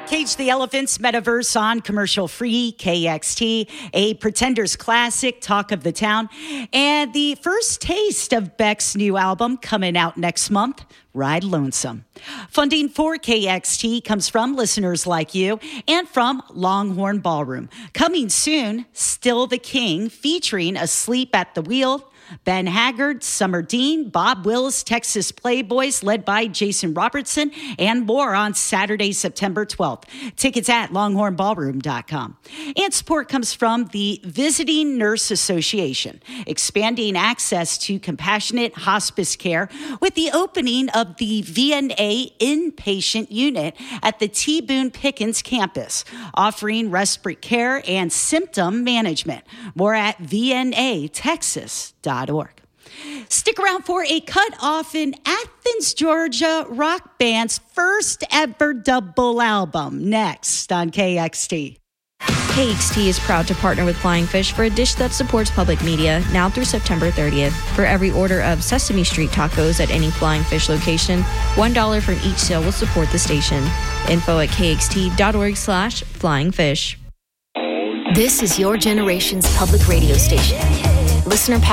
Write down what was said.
Cage the Elephants Metaverse on commercial-free KXT, a Pretenders classic, talk of the town, and the first taste of Beck's new album coming out next month, Ride Lonesome. Funding for KXT comes from listeners like you and from Longhorn Ballroom. Coming soon, Still the King, featuring Asleep at the Wheel, Ben Haggard, Summer Dean, Bob Wills, Texas Playboys, led by Jason Robertson, and more on Saturday, September 12th. Tickets at longhornballroom.com. And support comes from the Visiting Nurse Association, expanding access to compassionate hospice care with the opening of the VNA inpatient unit at the T. Boone Pickens campus, offering respiratory care and symptom management. More at vnatexas.org. Stick around for a cut-off in Athens, Georgia rock band's first ever double album next on KXT. KXT is proud to partner with Flying Fish for a dish that supports public media now through September 30th. For every order of Sesame Street tacos at any Flying Fish location, $1 from each sale will support the station. Info at kxt.org/flyingfish. This is your generation's public radio station. Listener